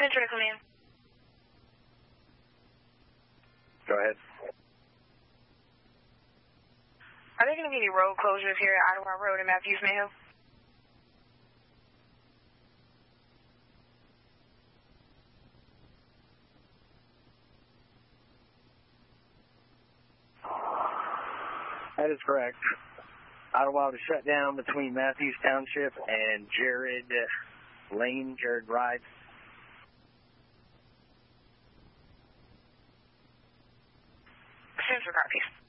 Central Command. Go ahead. Are there going to be any road closures here at Ottawa Road and Matthews Mayhill? That is correct. Ottawa was shut down between Matthews Township and Jared Lane, Jared Drive. Central copies.